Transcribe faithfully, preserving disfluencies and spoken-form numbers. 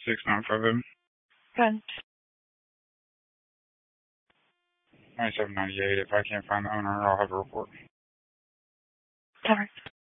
six nine five seven. Good. ninety-seven ninety-eight. If I can't find the owner, I'll have a report. All right.